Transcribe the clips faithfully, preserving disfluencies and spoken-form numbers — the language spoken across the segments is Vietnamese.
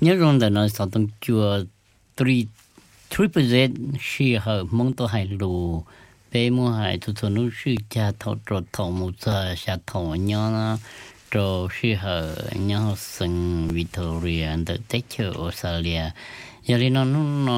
nhớ rằng là nó sao tung chùa three three percent chỉ họ mong tôi hay lù bé mua hay tụi tụi nó chỉ cha thọ trọ thọ một giờ xa thọ nhớ trọ chỉ họ nhớ sinh Victoria từ Tết chờ Australia giờ đi nó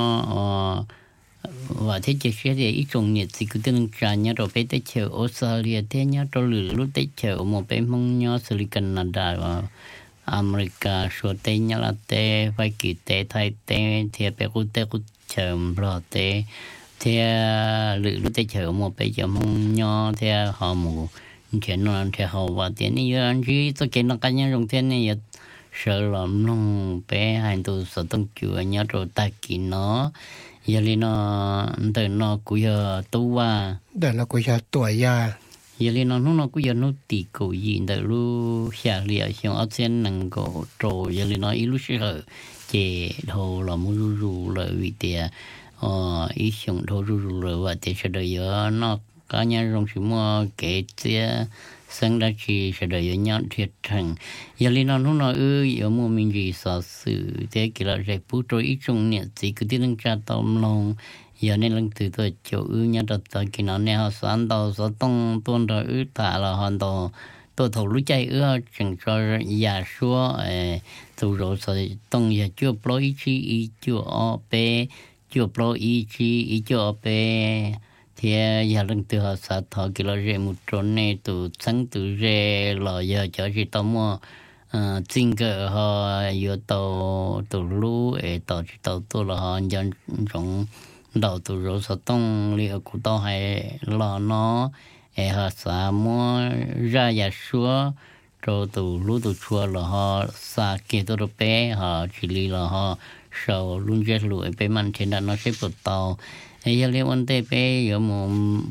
nó và thế chỉ sẽ để ít trồng nhiệt thì cứ tên trả nhớ rồi bé Tết chờ Australia thế nhớ trọ lử lúc Tết chờ một bé mong nhớ xử lý Canada và America số tê nhớ là tê vai kỳ tê Thái tê thì bé cũng tê cũng chờ rồi tê thì lữ lúc tê chờ một bé chờ mong nhớ thì họ mù chuyện nó thì họ và tiền này anh chỉ tôi kể nó cá nhân trong thế này sợ lắm nông bé hai tụ sợ tông chùa nhớ rồi ta kỳ nó giờ li nó từ nó cũng giờ tu à để nó cũng giờ tuổi ya giờ li nó nó cũng giờ nó tì cổ gì từ lúc xả lìa xong ở trên nằng cổ rồi giờ li nó ít lúc sợ chè đồ là mua rù rù lợi vì tiền ờ ít xong đồ rù rù lợi và tiền sợ đời giờ nó cá nhân trong sự mua kể tiền sinh ra chỉ sợ đời giờ nhọn thiệt thằng giờ li nó nó ư giờ mua mình gì sợ sự thế kia là dạy bút rồi ít trong nhẹ chỉ cứ tiếng tra tôm lòng giờ nên lần từ tôi chỗ ư nhớ đặt tại kia nó nè họ sáng đầu số tông tuôn rồi ư tạ là hoàn toàn tôi thầu lúa chay ư chẳng cho già xua từ rồi rồi tông giờ chưa pro ý chí ý chưa o pe chưa pro ý chí ý chưa o pe thì giờ lần từ họ sát thọ kia là rẻ một trốn này từ sáng từ rẻ là giờ cho chị tao mua chính cái họ giờ tàu từ lúa để tàu chỉ tàu tôi là họ dân trong đầu từ rồi sao tông liệu của tao hay là nó để họ xả mua ra nhà xua rồi từ lúa từ chua là họ xả kia tôi bé họ chỉ li là họ sầu luôn chết lụi bé mình trên đó nó sẽ bật tàu hay giờ liệu anh tê bé giờ một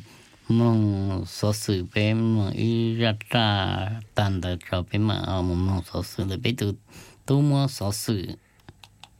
mong số sự bé mà ý ra ra tàn được cho bé mà một mong số sự là bé từ tu mua số sự